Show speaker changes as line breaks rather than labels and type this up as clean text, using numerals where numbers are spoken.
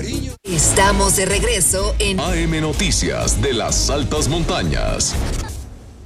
cariño.
Estamos de regreso en
AM Noticias de las Altas Montañas.